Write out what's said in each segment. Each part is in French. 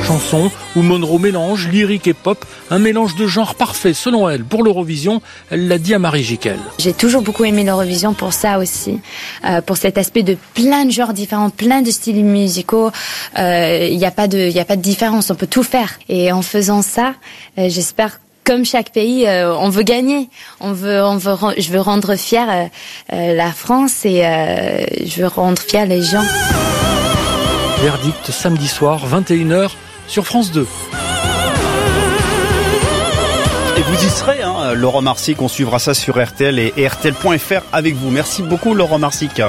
chanson où Monroe mélange lyrique et pop, un mélange de genres parfait selon elle. Pour l'Eurovision, elle l'a dit à Marie Jiquel. J'ai toujours beaucoup aimé l'Eurovision pour ça aussi, pour cet aspect de plein de genres différents, plein de styles musicaux. Il y a pas de différence, on peut tout faire. Et en faisant ça, j'espère, comme chaque pays, on veut gagner. Je veux rendre fière la France et je veux rendre fière les gens. Verdict samedi soir, 21h sur France 2. Et vous y serez, Laurent Marsic, on suivra ça sur RTL et RTL.fr avec vous. Merci beaucoup, Laurent Marsic.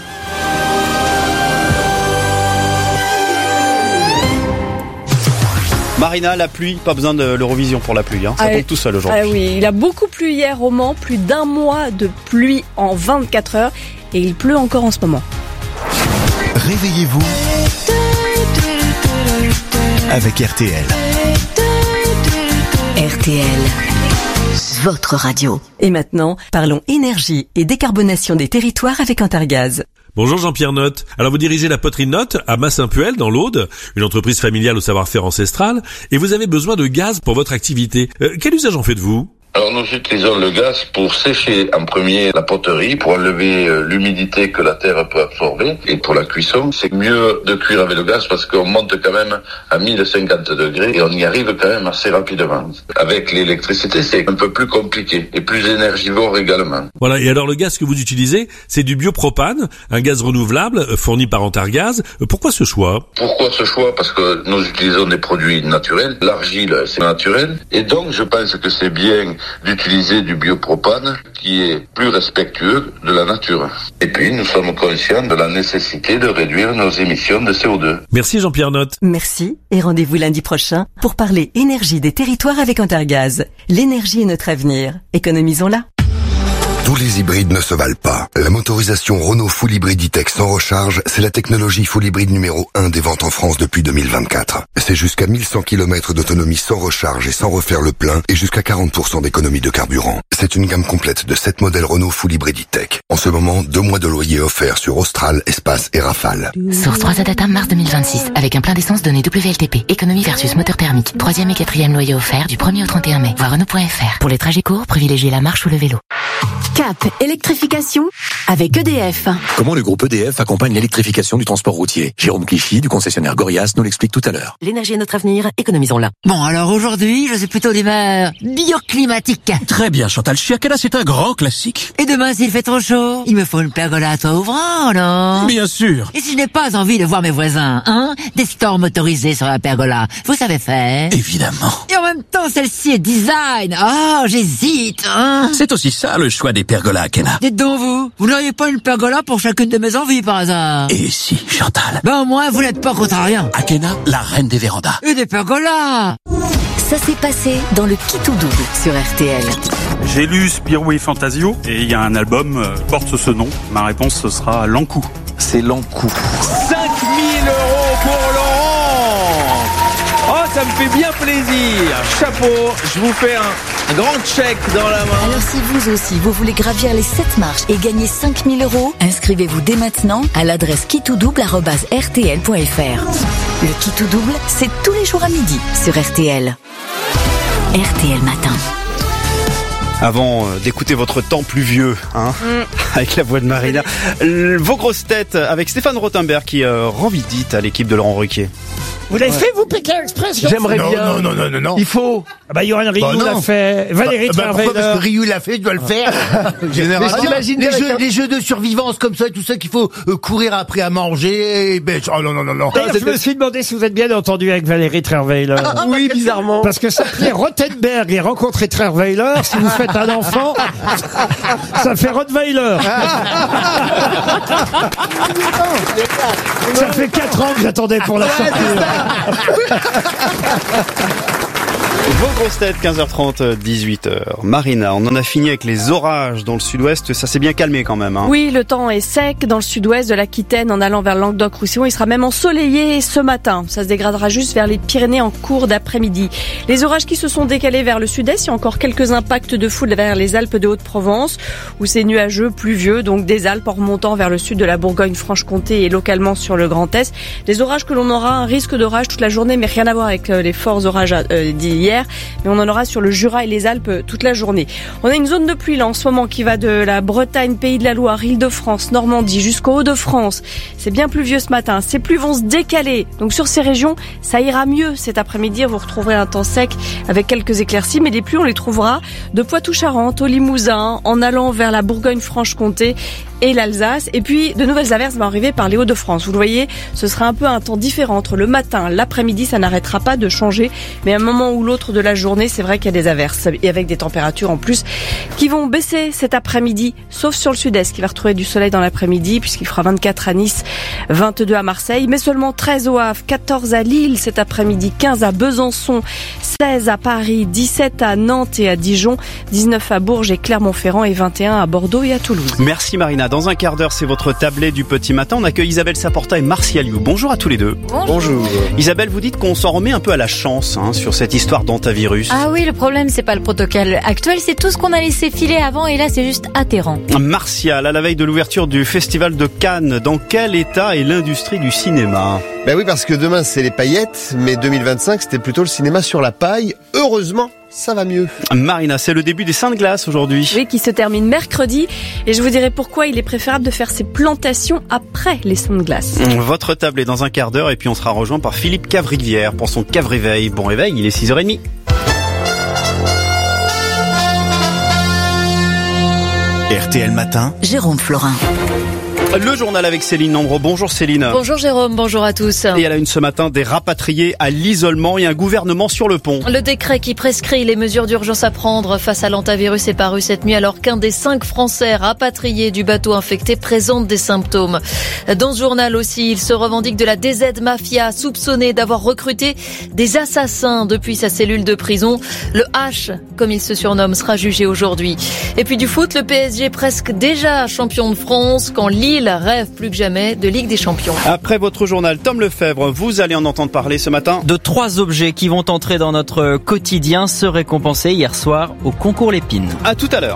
Marina, la pluie, pas besoin de l'Eurovision pour la pluie, ça tombe tout seul aujourd'hui. Ah oui, il a beaucoup plu hier au Mans, plus d'un mois de pluie en 24 heures et il pleut encore en ce moment. Réveillez-vous avec RTL. RTL, votre radio. Et maintenant, parlons énergie et décarbonation des territoires avec Antargaz. Bonjour Jean-Pierre Notte. Alors vous dirigez la poterie Notte à Massin-Puel dans l'Aude, une entreprise familiale au savoir-faire ancestral, et vous avez besoin de gaz pour votre activité. Quel usage en faites-vous ? Alors nous utilisons le gaz pour sécher en premier la poterie, pour enlever l'humidité que la terre peut absorber. Et pour la cuisson, c'est mieux de cuire avec le gaz parce qu'on monte quand même à 1050 degrés et on y arrive quand même assez rapidement. Avec l'électricité, c'est un peu plus compliqué et plus énergivore également. Voilà, et alors le gaz que vous utilisez, c'est du biopropane, un gaz renouvelable fourni par Antargaz. Pourquoi ce choix ? Pourquoi ce choix ? Parce que nous utilisons des produits naturels. L'argile, c'est naturel. Et donc, je pense que c'est bien d'utiliser du biopropane qui est plus respectueux de la nature. Et puis, nous sommes conscients de la nécessité de réduire nos émissions de CO2. Merci Jean-Pierre Notte. Merci et rendez-vous lundi prochain pour parler énergie des territoires avec Antargaz. L'énergie est notre avenir. Économisons-la. Tous les hybrides ne se valent pas. La motorisation Renault Full Hybrid E-Tech sans recharge, c'est la technologie full hybride numéro 1 des ventes en France depuis 2024. C'est jusqu'à 1100 km d'autonomie sans recharge et sans refaire le plein et jusqu'à 40% d'économie de carburant. C'est une gamme complète de 7 modèles Renault Full Hybrid E-Tech. En ce moment, 2 mois de loyer offerts sur Austral, Espace et Rafale. Source 3 Data mars 2026 avec un plein d'essence donné WLTP. Économie versus moteur thermique. 3e et 4e loyer offert du 1er au 31 mai. Voir Renault.fr. Pour les trajets courts, privilégiez la marche ou le vélo. Cap électrification avec EDF. Comment le groupe EDF accompagne l'électrification du transport routier ? Jérôme Clichy du concessionnaire Gorias nous l'explique tout à l'heure. L'énergie est notre avenir, économisons-la. Bon, alors aujourd'hui, je suis plutôt d'humeur bioclimatique. Très bien, Chantal Chiakala, c'est un grand classique. Et demain, s'il fait trop chaud, il me faut une pergola à toit ouvrant, non ? Bien sûr. Et si je n'ai pas envie de voir mes voisins, des stores motorisés sur la pergola, vous savez faire ? Évidemment. Et en même temps, celle-ci est design. Oh, j'hésite, C'est aussi ça le choix des pergolas, Akena. Dites donc vous n'auriez pas une pergola pour chacune de mes envies par hasard ? Et si, Chantal. Ben au moins, vous n'êtes pas contrariant. Akena, la reine des vérandas. Et des pergolas. Ça s'est passé dans le Kit ou Double sur RTL. J'ai lu Spirou et Fantasio et il y a un album porte ce nom. Ma réponse, ce sera L'Ankou. C'est L'Ankou. 5 000 € pour Laurent. Oh, ça me fait bien plaisir. Chapeau, je vous fais un grand chèque dans la main. Alors si vous aussi, vous voulez gravir les 7 marches et gagner 5 000 €, inscrivez-vous dès maintenant à l'adresse kitoudoudouble@rtl.fr. Le Kit ou Double, c'est tous les jours à midi sur RTL. RTL Matin. Avant d'écouter votre temps pluvieux, avec la voix de Marina, vos grosses têtes avec Stéphane Rothenberg qui rend visite à l'équipe de Laurent Ruquier. Vous l'avez fait, vous, Pékin Express? J'aimerais bien. Non. Il faut. Ah bah, Yoann Rioux l'a fait. Valérie Trierweiler. Pourquoi? Parce que Rioux l'a fait, je dois le faire. Généralement. Les jeux de survivance comme ça, tout ça qu'il faut courir après à manger. Oh non. D'ailleurs, je me suis demandé si vous êtes bien entendu avec Valérie Trierweiler. Oui, bizarrement. Parce que s'appeler Rothenberg et rencontrer Trierweiler, si vous faites un enfant, ça fait Rottweiler. Ça fait 4 ans que j'attendais pour la sortir. Vos grosses têtes, 15h30, 18h. Marina, on en a fini avec les orages dans le sud-ouest. Ça s'est bien calmé quand même. Oui, le temps est sec dans le sud-ouest de l'Aquitaine en allant vers Languedoc-Roussillon. Il sera même ensoleillé ce matin. Ça se dégradera juste vers les Pyrénées en cours d'après-midi. Les orages qui se sont décalés vers le sud-est, il y a encore quelques impacts de foudre vers les Alpes de Haute-Provence où c'est nuageux, pluvieux, donc des Alpes en remontant vers le sud de la Bourgogne-Franche-Comté et localement sur le Grand Est. Des orages que l'on aura, un risque d'orage toute la journée, mais rien à voir avec les forts orages d'hier. Mais on en aura sur le Jura et les Alpes toute la journée. On a une zone de pluie là en ce moment qui va de la Bretagne, Pays de la Loire, Île-de-France, Normandie jusqu'au Hauts-de-France. C'est bien pluvieux ce matin. Ces pluies vont se décaler. Donc sur ces régions, ça ira mieux cet après-midi. Vous retrouverez un temps sec avec quelques éclaircies, mais les pluies on les trouvera de Poitou-Charentes au Limousin, en allant vers la Bourgogne-Franche-Comté et l'Alsace. Et puis, de nouvelles averses vont arriver par les Hauts-de-France. Vous le voyez, ce sera un peu un temps différent entre le matin, l'après-midi, ça n'arrêtera pas de changer. Mais à un moment ou l'autre de la journée, c'est vrai qu'il y a des averses. Et avec des températures en plus qui vont baisser cet après-midi, sauf sur le sud-est qui va retrouver du soleil dans l'après-midi, puisqu'il fera 24 à Nice, 22 à Marseille, mais seulement 13 au Havre, 14 à Lille cet après-midi, 15 à Besançon, 16 à Paris, 17 à Nantes et à Dijon, 19 à Bourges et Clermont-Ferrand et 21 à Bordeaux et à Toulouse. Merci Marina. Dans un quart d'heure, c'est votre tablé du petit matin. On accueille Isabelle Saporta et Martial You. Bonjour à tous les deux. Bonjour. Isabelle, vous dites qu'on s'en remet un peu à la chance sur cette histoire d'antivirus. Ah oui, le problème, c'est pas le protocole actuel, c'est tout ce qu'on a laissé filer avant et là, c'est juste atterrant. Martial, à la veille de l'ouverture du Festival de Cannes, dans quel état est l'industrie du cinéma ? Ben oui, parce que demain, c'est les paillettes, mais 2025, c'était plutôt le cinéma sur la paille. Heureusement, ça va mieux. Marina, c'est le début des Saints de glace aujourd'hui. Oui, qui se termine mercredi. Et je vous dirai pourquoi il est préférable de faire ces plantations après les Saints de glace. Votre table est dans un quart d'heure et puis on sera rejoint par Philippe Cavrivière pour son Cave-Réveil. Bon réveil, il est 6h30. RTL Matin, Jérôme Florin. Le journal avec Céline Nombreau. Bonjour Céline. Bonjour Jérôme, bonjour à tous. Et à la une ce matin, des rapatriés à l'isolement et un gouvernement sur le pont. Le décret qui prescrit les mesures d'urgence à prendre face à l'antivirus est paru cette nuit alors qu'un des 5 Français rapatriés du bateau infecté présente des symptômes. Dans ce journal aussi, il se revendique de la DZ Mafia, soupçonné d'avoir recruté des assassins depuis sa cellule de prison. Le H, comme il se surnomme, sera jugé aujourd'hui. Et puis du foot, le PSG presque déjà champion de France quand Lille rêve plus que jamais de Ligue des Champions. Après votre journal, Tom Lefebvre, vous allez en entendre parler ce matin. De 3 objets qui vont entrer dans notre quotidien se récompenser hier soir au concours Lépine. À tout à l'heure.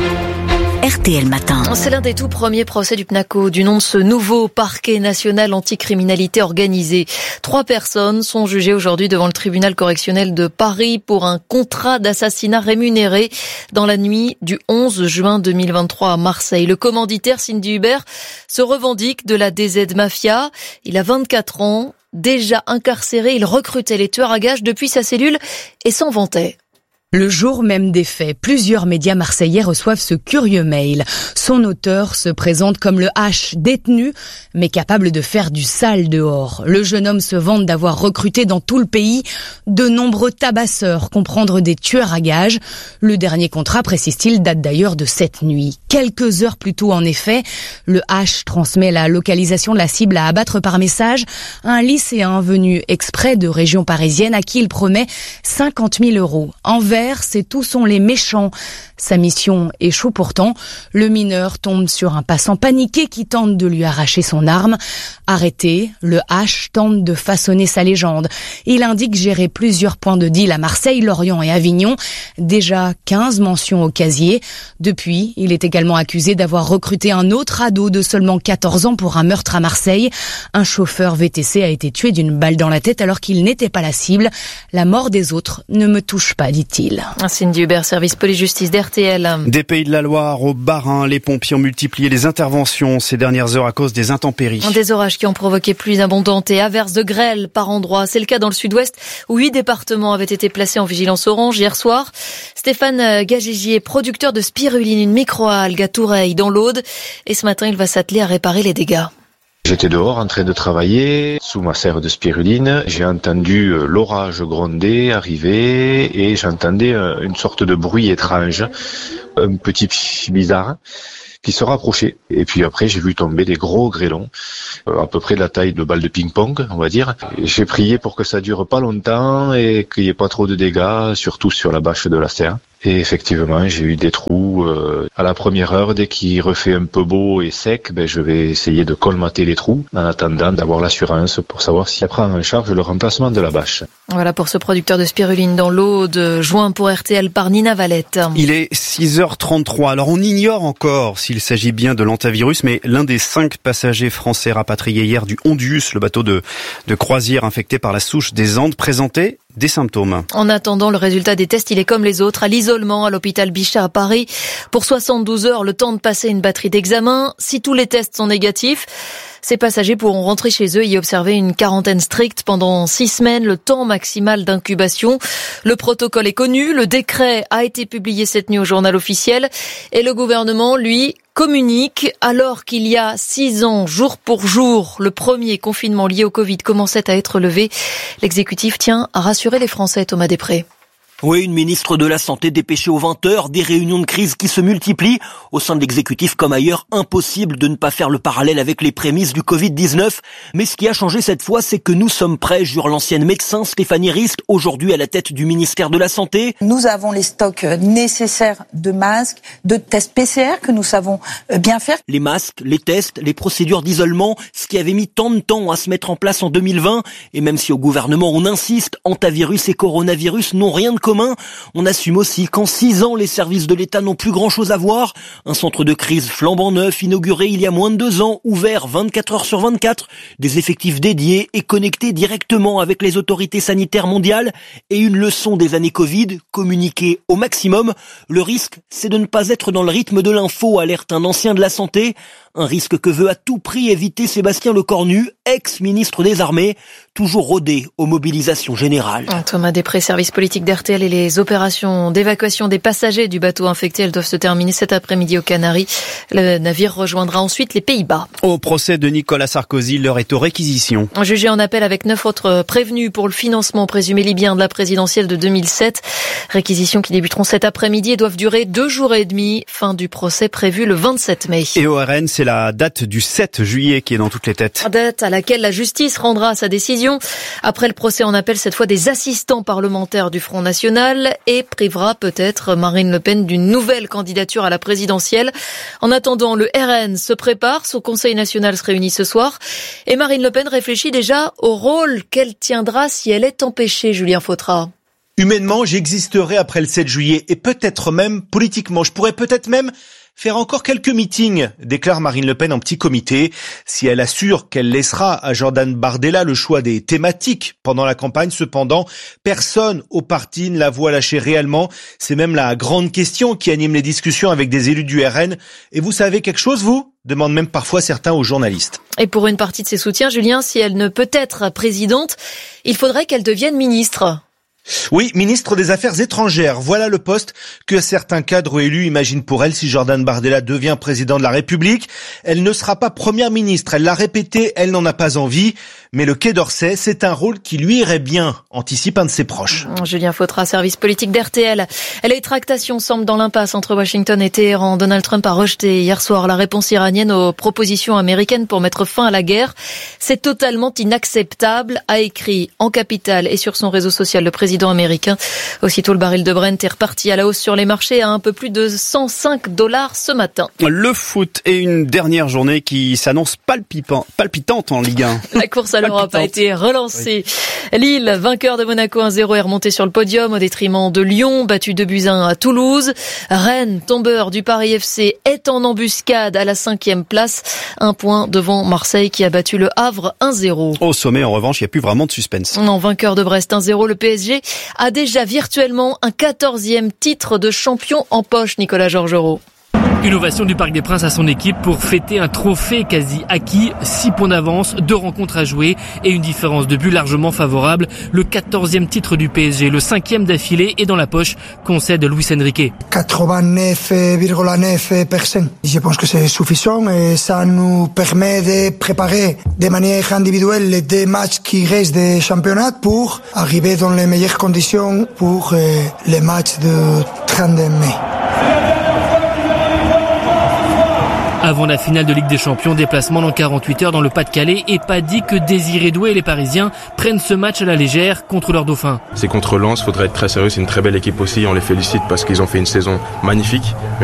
RTL Matin. C'est l'un des tout premiers procès du PNACO, du nom de ce nouveau parquet national anticriminalité organisée. 3 personnes sont jugées aujourd'hui devant le tribunal correctionnel de Paris pour un contrat d'assassinat rémunéré dans la nuit du 11 juin 2023 à Marseille. Le commanditaire Cindy Hubert se revendique de la DZ Mafia. Il a 24 ans, déjà incarcéré, il recrutait les tueurs à gages depuis sa cellule et s'en vantait. Le jour même des faits, plusieurs médias marseillais reçoivent ce curieux mail. Son auteur se présente comme le H, détenu, mais capable de faire du sale dehors. Le jeune homme se vante d'avoir recruté dans tout le pays de nombreux tabasseurs, comprendre des tueurs à gages. Le dernier contrat, précise-t-il, date d'ailleurs de cette nuit. Quelques heures plus tôt, en effet, le H transmet la localisation de la cible à abattre par message à un lycéen venu exprès de région parisienne à qui il promet 50 000 €. Envers, c'est tout sont les méchants. Sa mission échoue pourtant. Le mineur tombe sur un passant paniqué qui tente de lui arracher son arme. Arrêté, le H tente de façonner sa légende. Il indique gérer plusieurs points de deal à Marseille, Lorient et Avignon. Déjà 15 mentions au casier. Depuis, il est également accusé d'avoir recruté un autre ado de seulement 14 ans pour un meurtre à Marseille. Un chauffeur VTC a été tué d'une balle dans la tête alors qu'il n'était pas la cible. La mort des autres ne me touche pas, dit-il. Cindy Hubert, service police-justice d'RTL. Des Pays de la Loire au Bas-Rhin, les pompiers ont multiplié les interventions ces dernières heures à cause des intempéries. Des orages qui ont provoqué pluies abondantes et averses de grêle par endroits. C'est le cas dans le sud-ouest où 8 départements avaient été placés en vigilance orange hier soir. Stéphane Gagigier, producteur de spiruline, une microalgue à Toureil dans l'Aude. Et ce matin, il va s'atteler à réparer les dégâts. J'étais dehors en train de travailler sous ma serre de spiruline. J'ai entendu l'orage gronder, arriver et j'entendais une sorte de bruit étrange, un petit bizarre. qui se rapprochaient. Et puis après, j'ai vu tomber des gros grêlons, à peu près de la taille de balles de ping-pong, on va dire. Et j'ai prié pour que ça dure pas longtemps et qu'il n'y ait pas trop de dégâts, surtout sur la bâche de la serre. Et effectivement, j'ai eu des trous à la première heure. Dès qu'il refait un peu beau et sec, je vais essayer de colmater les trous en attendant d'avoir l'assurance pour savoir si elle prend en charge le remplacement de la bâche. Voilà pour ce producteur de spiruline dans l'Aude, joint pour RTL par Nina Valette. Il est 6h33. Alors on ignore encore s'il s'agit bien de l'hantavirus, mais l'un des 5 passagers français rapatriés hier du Hondius, le bateau de croisière infecté par la souche des Andes, présentait des symptômes. En attendant le résultat des tests, il est comme les autres, à l'isolement à l'hôpital Bichat à Paris. Pour 72 heures, le temps de passer une batterie d'examens. Si tous les tests sont négatifs, ces passagers pourront rentrer chez eux et y observer une quarantaine stricte pendant 6 semaines, le temps maximal d'incubation. Le protocole est connu, le décret a été publié cette nuit au journal officiel et le gouvernement, lui, communique alors qu'il y a 6 ans, jour pour jour, le premier confinement lié au Covid commençait à être levé. L'exécutif tient à rassurer les Français, Thomas Després. Oui, une ministre de la Santé dépêchée aux 20h, des réunions de crise qui se multiplient. Au sein de l'exécutif comme ailleurs, impossible de ne pas faire le parallèle avec les prémices du Covid-19. Mais ce qui a changé cette fois, c'est que nous sommes prêts, jure l'ancienne médecin Stéphanie Rist, aujourd'hui à la tête du ministère de la Santé. Nous avons les stocks nécessaires de masques, de tests PCR que nous savons bien faire. Les masques, les tests, les procédures d'isolement, ce qui avait mis tant de temps à se mettre en place en 2020. Et même si au gouvernement on insiste, hantavirus et coronavirus n'ont rien de commun. On assume aussi qu'en 6 ans, les services de l'État n'ont plus grand-chose à voir. Un centre de crise flambant neuf, inauguré il y a moins de 2 ans, ouvert 24 heures sur 24, des effectifs dédiés et connectés directement avec les autorités sanitaires mondiales. Et une leçon des années Covid, communiquer au maximum. Le risque, c'est de ne pas être dans le rythme de l'info, alerte un ancien de la santé. Un risque que veut à tout prix éviter Sébastien Lecornu, ex-ministre des Armées, toujours rodé aux mobilisations générales. Thomas Després, service politique d'RTL, et les opérations d'évacuation des passagers du bateau infecté, elles doivent se terminer cet après-midi aux Canaries. Le navire rejoindra ensuite les Pays-Bas. Au procès de Nicolas Sarkozy, l'heure est aux réquisitions. Jugé en appel avec 9 autres prévenus pour le financement présumé libyen de la présidentielle de 2007. Réquisitions qui débuteront cet après-midi et doivent durer 2 jours et demi. Fin du procès prévu le 27 mai. Et au RN, c'est la date du 7 juillet qui est dans toutes les têtes. Date à laquelle la justice rendra sa décision. Après le procès en appel, cette fois des assistants parlementaires du Front National, et privera peut-être Marine Le Pen d'une nouvelle candidature à la présidentielle. En attendant, le RN se prépare. Son Conseil national se réunit ce soir. Et Marine Le Pen réfléchit déjà au rôle qu'elle tiendra si elle est empêchée, Julien Fautra. Humainement, j'existerai après le 7 juillet et peut-être même politiquement. Je pourrais peut-être même faire encore quelques meetings, déclare Marine Le Pen en petit comité. Si elle assure qu'elle laissera à Jordan Bardella le choix des thématiques pendant la campagne, cependant, personne au parti ne la voit lâcher réellement. C'est même la grande question qui anime les discussions avec des élus du RN. Et vous savez quelque chose, vous ? Demandent même parfois certains aux journalistes. Et pour une partie de ses soutiens, Julien, si elle ne peut être présidente, il faudrait qu'elle devienne ministre. Oui, ministre des Affaires étrangères. Voilà le poste que certains cadres ou élus imaginent pour elle si Jordan Bardella devient président de la République. Elle ne sera pas première ministre. Elle l'a répété, elle n'en a pas envie. Mais le Quai d'Orsay, c'est un rôle qui lui irait bien, anticipe un de ses proches. Julien Fautra, service politique d'RTL. Les tractations semblent dans l'impasse entre Washington et Téhéran. Donald Trump a rejeté hier soir la réponse iranienne aux propositions américaines pour mettre fin à la guerre. C'est totalement inacceptable, a écrit en capitale et sur son réseau social le président américain. Aussitôt, le baril de Brent est reparti à la hausse sur les marchés à un peu plus de $105 ce matin. Le foot et une dernière journée qui s'annonce palpitante en Ligue 1. La course à l'Europe a été relancée. Oui. Lille, vainqueur de Monaco 1-0, est remonté sur le podium au détriment de Lyon, battu 2-1 à Toulouse. Rennes, tombeur du Paris FC, est en embuscade à la 5e place. 1 point devant Marseille qui a battu le Havre 1-0. Au sommet, en revanche, il n'y a plus vraiment de suspense. Non, vainqueur de Brest 1-0, le PSG a déjà virtuellement un 14e titre de champion en poche, Nicolas Georgerot. Une ovation du Parc des Princes à son équipe pour fêter un trophée quasi acquis, 6 points d'avance, 2 rencontres à jouer et une différence de but largement favorable. Le 14e titre du PSG, le 5e d'affilée est dans la poche, concède Luis Enrique. 89,9%. Je pense que c'est suffisant et ça nous permet de préparer de manière individuelle les 2 matchs qui restent des championnats pour arriver dans les meilleures conditions pour les matchs de 30 mai. Avant la finale de Ligue des Champions, déplacement dans 48 heures dans le Pas-de-Calais, et pas dit que Désiré Doué et les Parisiens prennent ce match à la légère contre leur dauphin. C'est contre Lens, faudrait être très sérieux, c'est une très belle équipe aussi, on les félicite parce qu'ils ont fait une saison magnifique.